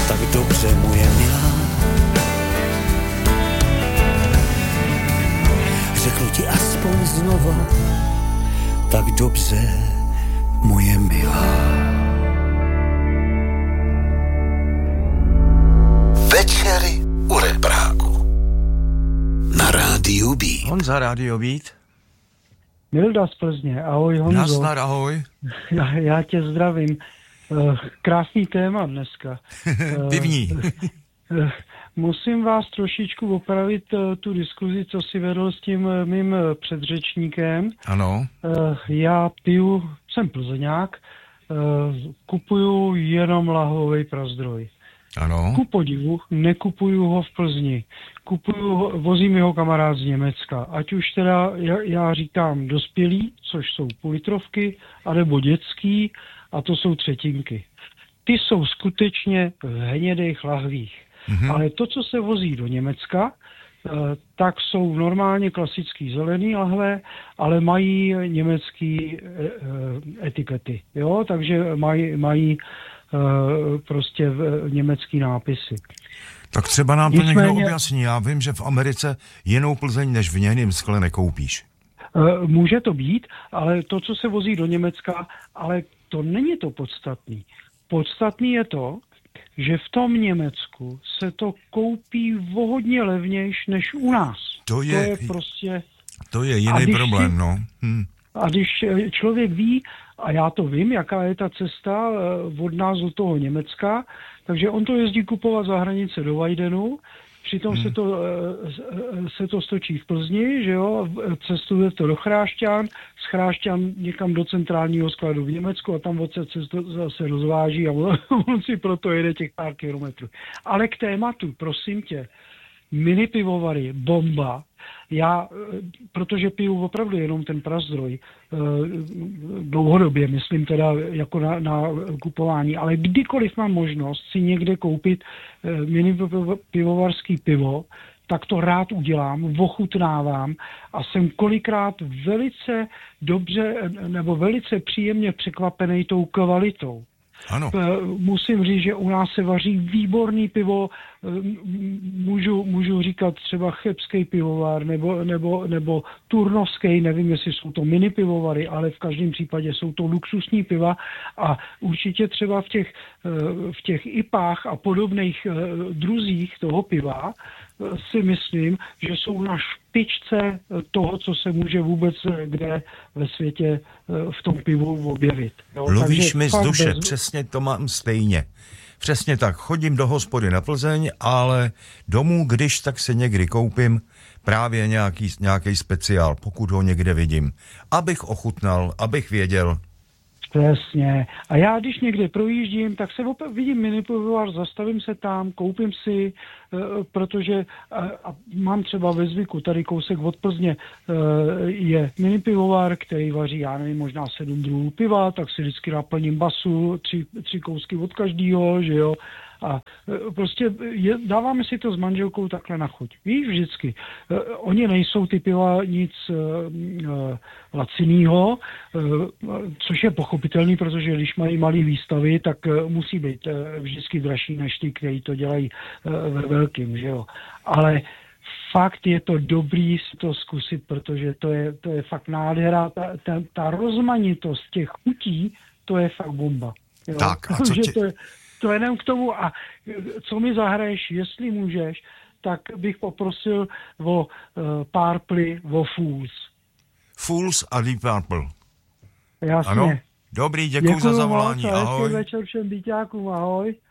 tak dobře moje milá. Řeknu ti aspoň znova, tak dobře moje milá. Večery u Red Bráku na Rádiu Beat. Honza, Rádio Beat. Milda z Plzně, ahoj Honzo. Nazdar, ahoj. Já tě zdravím. Krásný téma dneska. Pivní. Musím vás trošičku opravit tu diskuzi, co si vedl s tím mým předřečníkem. Ano. Já piju, jsem Plzeňák, kupuju jenom lahvový prazdroj. Ano. Ku podivu, nekupuju ho v Plzni. Vozím jeho kamarád z Německa. Ať už teda, já říkám dospělý, což jsou půlitrovky, anebo dětský, a to jsou třetinky. Ty jsou skutečně v hnědých lahvích. Mm-hmm. Ale to, co se vozí do Německa, tak jsou normálně klasický zelený lahve, ale mají německý etikety. Jo? Takže mají prostě německý nápisy. Tak třeba nám to někdo objasní. Já vím, že v Americe jinou Plzeň než v hnědém skle nekoupíš. Může to být, ale to, co se vozí do Německa, ale to není to podstatný. Podstatný je to, že v tom Německu se to koupí o hodně levnějš než u nás. To je jiný problém, no. A když člověk ví, a já to vím, jaká je ta cesta od nás do toho Německa, takže on to jezdí kupovat za hranice do Weidenu, přitom se to stočí v Plzni, že jo, cestuje to do Chrášťan, z Chrášťan někam do centrálního skladu v Německu a tam se zase rozváží a on si proto jede těch pár kilometrů. Ale k tématu, prosím tě, mini pivovary, bomba. Já, protože piju opravdu jenom ten prazdroj, dlouhodobě, myslím teda jako na kupování, ale kdykoliv mám možnost si někde koupit mini pivovarský pivo, tak to rád udělám, ochutnávám a jsem kolikrát velice dobře nebo velice příjemně překvapený tou kvalitou. Ano. Musím říct, že u nás se vaří výborný pivo, můžu říkat třeba chebský pivovar nebo turnovský, nevím, jestli jsou to mini pivovary, ale v každém případě jsou to luxusní piva a určitě třeba v těch IPách a podobných druzích toho piva si myslím, že jsou na špičce toho, co se může vůbec kde ve světě v tom pivu objevit. Jo? Mluvíš mi z duše, přesně to mám stejně. Přesně tak, chodím do hospody na Plzeň, ale domů, když tak se někdy koupím právě nějaký speciál, pokud ho někde vidím, abych ochutnal, abych věděl. Přesně. A já, když někde projíždím, tak se vidím minipivovar, zastavím se tam, koupím si, protože a mám třeba ve zvyku, tady kousek od Plzně je minipivovar, který vaří, já nevím, možná 7 druhů piva, tak si vždycky naplním basu, 3 kousky od každýho, že jo. A prostě dáváme si to s manželkou takhle na chuť. Víš, vždycky. Oni nejsou ty piva nic lacinýho, což je pochopitelný, protože když mají malý výstavy, tak musí být vždycky dražší než ty, kteří to dělají ve velkým, že jo. Ale fakt je to dobrý si to zkusit, protože to je fakt nádhera. Ta rozmanitost těch chutí, to je fakt bomba. Jo? Tak, a co To jenom k tomu, a co mi zahraješ, jestli můžeš, tak bych poprosil o Purple, o Fools. Fools a Deep Purple. Jasně. Ano? Dobrý, děkuji za zavolání, moc, ahoj. Hezký večer všem byťákům, ahoj.